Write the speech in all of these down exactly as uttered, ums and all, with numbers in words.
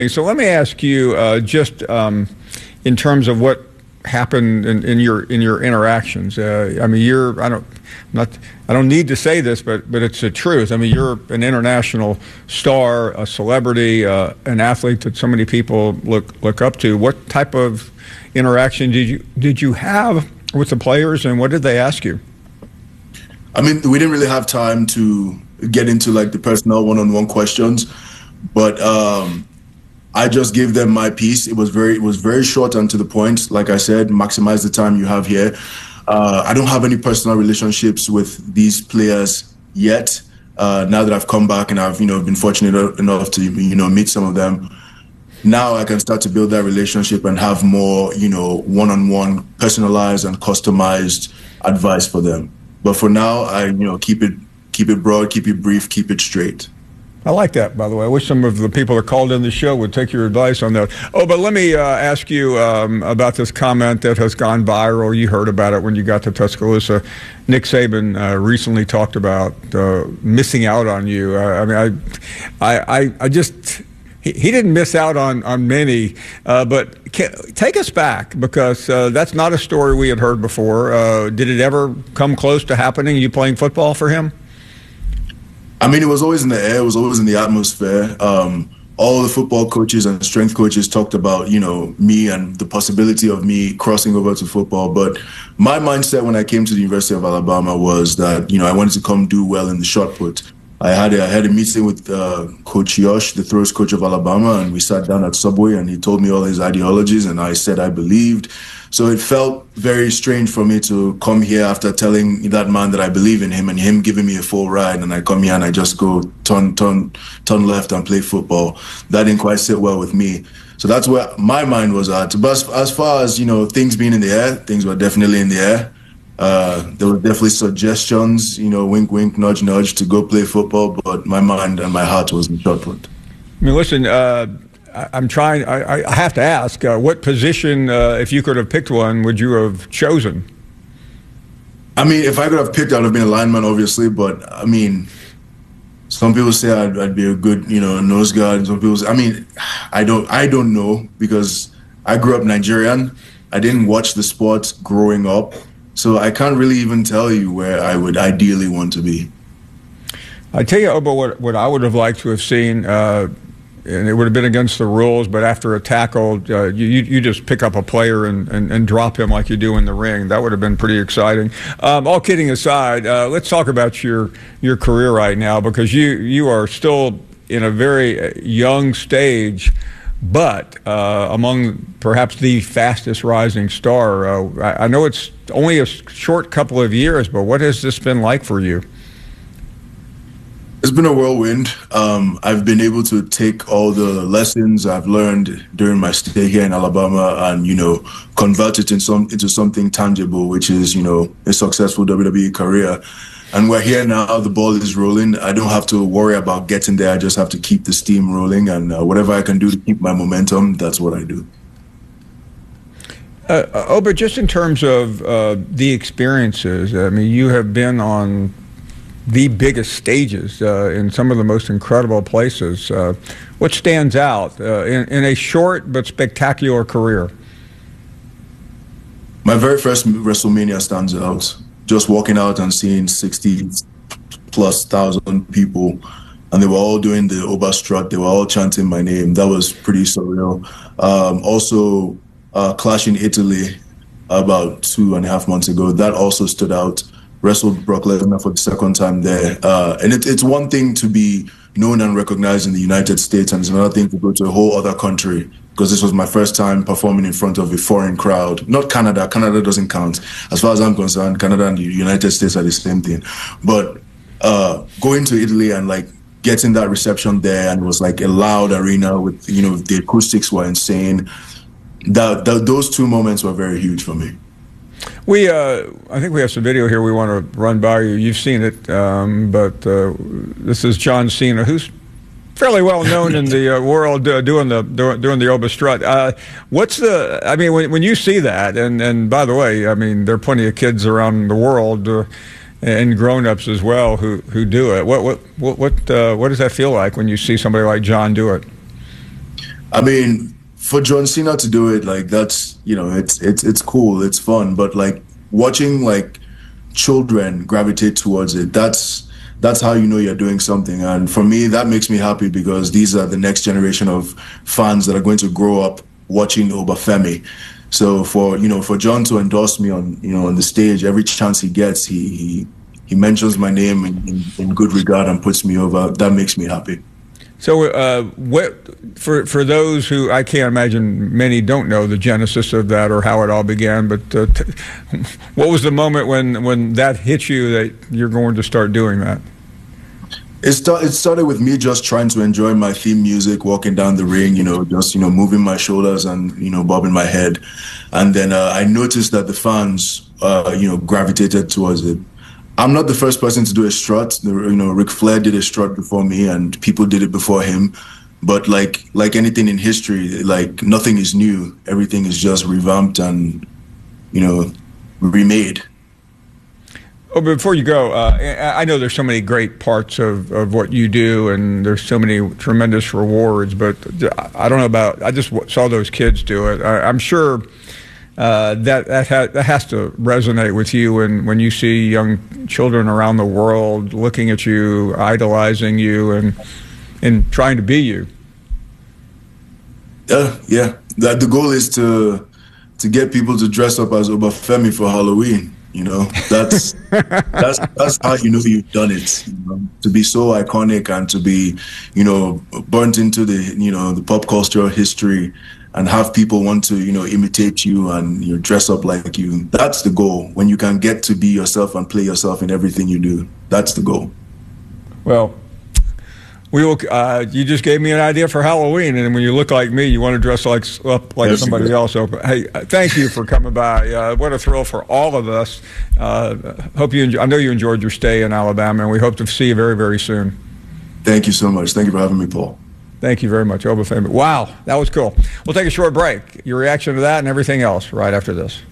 So let me ask you, uh, just um, in terms of what happened in, in your in your interactions. Uh, I mean, you're I don't not I don't need to say this, but but it's the truth. I mean, you're an international star, a celebrity, uh, an athlete that so many people look look up to. What type of interaction did you did you have with the players, and what did they ask you? I mean, we didn't really have time to get into like the personal one-on-one questions, but. Um, I just gave them my piece. It was very, it was very short and to the point. Like I said, maximize the time you have here. Uh, I don't have any personal relationships with these players yet. Uh, now that I've come back and I've, you know, been fortunate enough to, you know, meet some of them. Now I can start to build that relationship and have more, you know, one-on-one, personalized and customized advice for them. But for now, I, you know, keep it, keep it broad, keep it brief, keep it straight. I like that, by the way. I wish some of the people that called in the show would take your advice on that. Oh, but let me uh, ask you um, about this comment that has gone viral. You heard about it when you got to Tuscaloosa. Nick Saban uh, recently talked about uh, missing out on you. Uh, I mean, I, I, I just he, he didn't miss out on on many, uh, but can, take us back because uh, that's not a story we had heard before. Uh, did it ever come close to happening? You playing football for him? I mean, it was always in the air. It was always in the atmosphere. Um, all the football coaches and strength coaches talked about, you know, me and the possibility of me crossing over to football. But my mindset when I came to the University of Alabama was that, you know, I wanted to come do well in the shot put. I had a, I had a meeting with uh, Coach Yosh, the throws coach of Alabama, and we sat down at Subway, and he told me all his ideologies, and I said I believed. So it felt very strange for me to come here after telling that man that I believe in him and him giving me a full ride, and I come here and I just go turn, turn, turn left and play football. That didn't quite sit well with me. So that's where my mind was at. But as, as far as, you know, things being in the air, things were definitely in the air. Uh, there were definitely suggestions, you know, wink, wink, nudge, nudge to go play football, but my mind and my heart was in shot put. I mean, listen, uh, I'm trying, I, I have to ask, uh, what position, uh, if you could have picked one, would you have chosen? I mean, if I could have picked, I would have been a lineman, obviously, but I mean, some people say I'd, I'd be a good, you know, nose guard. And some people say, I mean, I don't, I don't know because I grew up Nigerian. I didn't watch the sport growing up. So I can't really even tell you where I would ideally want to be. I tell you, Oba, what, what I would have liked to have seen, uh, and it would have been against the rules, but after a tackle, uh, you, you just pick up a player and, and, and drop him like you do in the ring. That would have been pretty exciting. Um, all kidding aside, uh, let's talk about your your career right now because you, you are still in a very young stage, but uh, among perhaps the fastest rising star. Uh, I, I know it's only a short couple of years, but what has this been like for you? It's been a whirlwind. Um, I've been able to take all the lessons I've learned during my stay here in Alabama and, you know, convert it in some, into something tangible, which is, you know, a successful W W E career. And we're here now. The ball is rolling. I don't have to worry about getting there. I just have to keep the steam rolling. And uh, whatever I can do to keep my momentum, that's what I do. Uh, Oba, just in terms of uh, the experiences, I mean, you have been on the biggest stages uh, in some of the most incredible places. Uh, what stands out uh, in, in a short but spectacular career? My very first WrestleMania stands out. Just walking out and seeing sixty plus thousand people, and they were all doing the Oba strut. They were all chanting my name. That was pretty surreal. Um, also, uh, Clash in Italy about two and a half months ago. That also stood out. Wrestled Brock Lesnar for the second time there. Uh, and it, it's one thing to be known and recognized in the United States, and it's another thing to go to a whole other country, because this was my first time performing in front of a foreign crowd. Not Canada. Canada doesn't count. As far as I'm concerned, Canada and the United States are the same thing. But uh, going to Italy and like getting that reception there, and it was like a loud arena with, you know, the acoustics were insane. That, that those two moments were very huge for me. We, uh, I think we have some video here we want to run by you. You've seen it, um, but uh, this is John Cena, who's fairly well known in the uh, world uh, doing the doing the Oba strut. Uh, what's the? I mean, when when you see that, and and by the way, I mean there are plenty of kids around the world uh, and grown-ups as well who who do it. What what what what, uh, what does that feel like when you see somebody like John do it? I mean, for John Cena to do it, like that's, you know, it's it's it's cool, it's fun, but like watching like children gravitate towards it, that's that's how you know you're doing something. And for me, that makes me happy because these are the next generation of fans that are going to grow up watching Obafemi. So for, you know, for John to endorse me on, you know, on the stage, every chance he gets, he he, he mentions my name in, in, in good regard and puts me over. That makes me happy. So, uh, what for for those who I can't imagine many don't know the genesis of that or how it all began, but uh, t- what was the moment when when that hit you that you're going to start doing that? It, start, it started with me just trying to enjoy my theme music, walking down the ring, you know, just, you know, moving my shoulders and, you know, bobbing my head. And then uh, I noticed that the fans, uh, you know, gravitated towards it. I'm not the first person to do a strut. You know, Ric Flair did a strut before me and people did it before him. But like like anything in history, like nothing is new. Everything is just revamped and, you know, remade. Oh, but before you go, uh, I know there's so many great parts of, of what you do, and there's so many tremendous rewards. But I don't know about. I just saw those kids do it. I, I'm sure uh, that that, ha- that has to resonate with you when, when you see young children around the world looking at you, idolizing you, and and trying to be you. Yeah, yeah. That the goal is to to get people to dress up as Obafemi for Halloween. You know, that's that's that's how you know you've done it. You know? To be so iconic and to be, you know, burnt into the, you know, the pop culture history, and have people want to, you know, imitate you and, you know, dress up like you. That's the goal. When you can get to be yourself and play yourself in everything you do, that's the goal. Well, we will. Uh, you just gave me an idea for Halloween, and when you look like me, you want to dress like up like yes, somebody else. So, hey, thank you for coming by. Uh, what a thrill for all of us. Uh, hope you. Enjoy, I know you enjoyed your stay in Alabama, and we hope to see you very, very soon. Thank you so much. Thank you for having me, Paul. Thank you very much, Obafemi. Wow, that was cool. We'll take a short break. Your reaction to that and everything else right after this.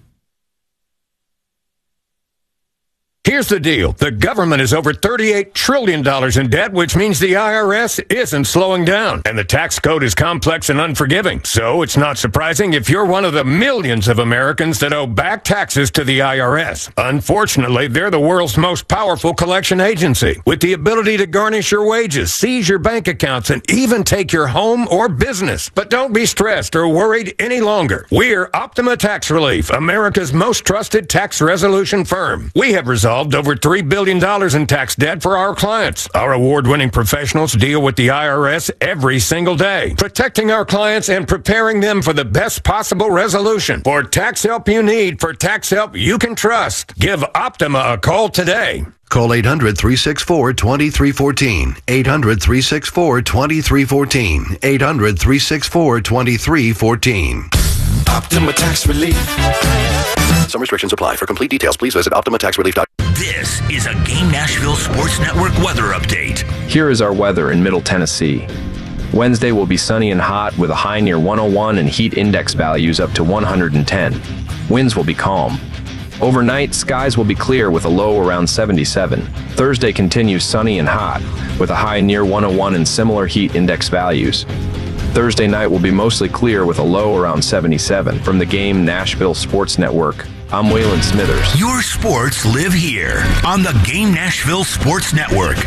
Here's the deal. The government is over thirty-eight trillion dollars in debt, which means the I R S isn't slowing down. And the tax code is complex and unforgiving. So it's not surprising if you're one of the millions of Americans that owe back taxes to the I R S. Unfortunately, they're the world's most powerful collection agency, with the ability to garnish your wages, seize your bank accounts, and even take your home or business. But don't be stressed or worried any longer. We're Optima Tax Relief, America's most trusted tax resolution firm. We have resolved over three billion dollars in tax debt for our clients. Our award-winning professionals deal with the I R S every single day, protecting our clients and preparing them for the best possible resolution. For tax help you need, for tax help you can trust, give Optima a call today. Call eight hundred, three six four, two three one four. eight hundred, three six four, two three one four. eight hundred, three six four, two three one four. Optima Tax Relief. Some restrictions apply. For complete details, please visit optima tax relief dot com. This is a Game Nashville Sports Network weather update. Here is our weather in Middle Tennessee. Wednesday will be sunny and hot with a high near one oh one and heat index values up to one hundred ten. Winds will be calm. Overnight, skies will be clear with a low around seventy-seven. Thursday continues sunny and hot with a high near one oh one and similar heat index values. Thursday night will be mostly clear with a low around seventy-seven. From the Game Nashville Sports Network, I'm Waylon Smithers. Your sports live here on the Game Nashville Sports Network.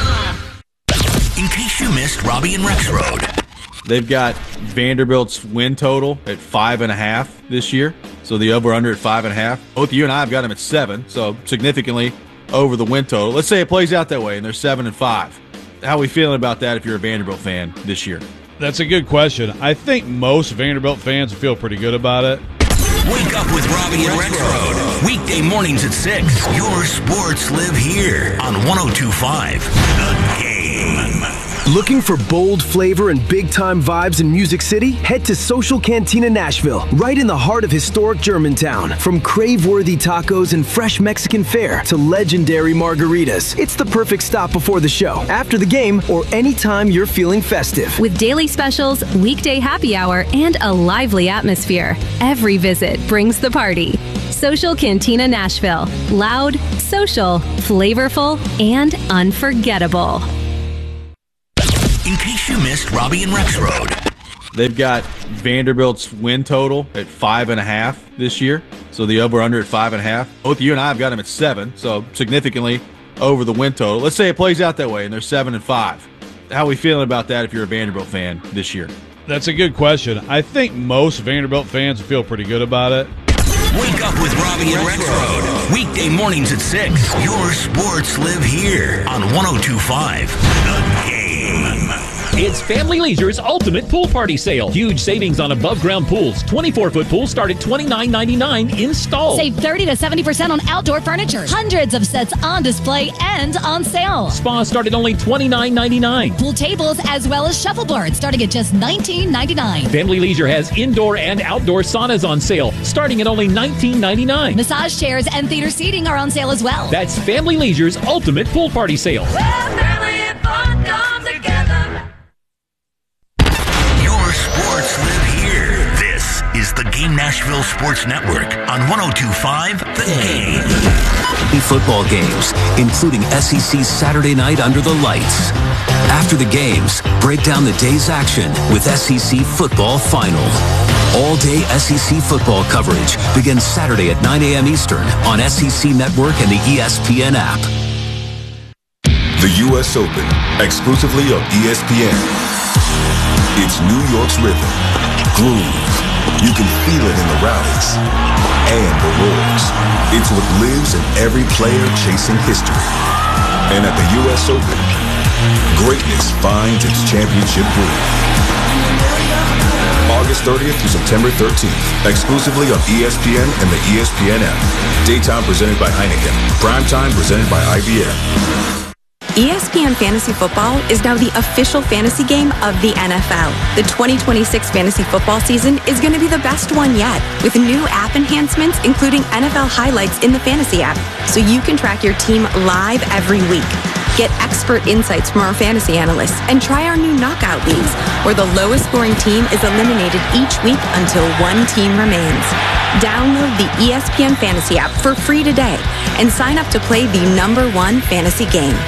In case you missed Robbie and Rexroad. They've got Vanderbilt's win total at five and a half this year. So the over-under at five and a half. Both you and I have got them at seven, so significantly over the win total. Let's say it plays out that way and they're seven and five. How are we feeling about that if you're a Vanderbilt fan this year? That's a good question. I think most Vanderbilt fans feel pretty good about it. Wake up with Robbie and Rexroad. Weekday mornings at six. Your sports live here on one oh two point five. The Game. Looking for bold flavor and big-time vibes in Music City? Head to Social Cantina Nashville, right in the heart of historic Germantown. From crave-worthy tacos and fresh Mexican fare to legendary margaritas, it's the perfect stop before the show, after the game, or anytime you're feeling festive. With daily specials, weekday happy hour, and a lively atmosphere, every visit brings the party. Social Cantina Nashville. Loud, social, flavorful, and unforgettable. In case you missed Robbie and Rexroad. They've got Vanderbilt's win total at five and a half this year. So the over-under at five and a half. Both you and I have got them at seven, so significantly over the win total. Let's say it plays out that way, and they're seven and five. How are we feeling about that if you're a Vanderbilt fan this year? That's a good question. I think most Vanderbilt fans feel pretty good about it. Wake up with Robbie and Rexroad. Weekday mornings at six. Your sports live here on one oh two point five The Game. It's Family Leisure's Ultimate Pool Party Sale. Huge savings on above-ground pools. twenty-four foot pools start at twenty-nine ninety-nine installed. Save thirty to seventy percent on outdoor furniture. Hundreds of sets on display and on sale. Spas start at only twenty-nine ninety-nine. Pool tables as well as shuffleboards starting at just nineteen ninety-nine. Family Leisure has indoor and outdoor saunas on sale starting at only nineteen ninety-nine. Massage chairs and theater seating are on sale as well. That's Family Leisure's Ultimate Pool Party Sale. Where family and fun come together. Your sports live here. This is the Game Nashville Sports Network on one oh two point five The Game. Football games, including S E C Saturday night under the lights. After the games, break down the day's action with S E C Football Final. All-day S E C football coverage begins Saturday at nine a.m. Eastern on S E C Network and the E S P N app. The U S Open, exclusively on E S P N. It's New York's rhythm, groove. You can feel it in the rallies and the roars. It's what lives in every player chasing history. And at the U S Open, greatness finds its championship groove. August thirtieth through September thirteenth, exclusively on E S P N and the E S P N app. Daytime presented by Heineken. Primetime presented by I B M. E S P N Fantasy Football is now the official fantasy game of the N F L. The twenty twenty-six fantasy football season is going to be the best one yet, with new app enhancements including N F L highlights in the fantasy app, so you can track your team live every week. Get expert insights from our fantasy analysts and try our new knockout leagues, where the lowest scoring team is eliminated each week until one team remains. Download the E S P N Fantasy app for free today and sign up to play the number one fantasy game.